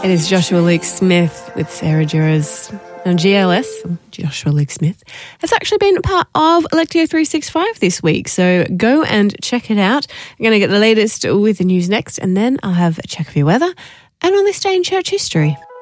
It is Joshua Luke Smith with Sarah Duras. And GLS, Joshua Luke Smith, has actually been part of Lectio 365 this week. So go and check it out. I'm going to get the latest with the news next, and then I'll have a check of your weather and on this day in church history.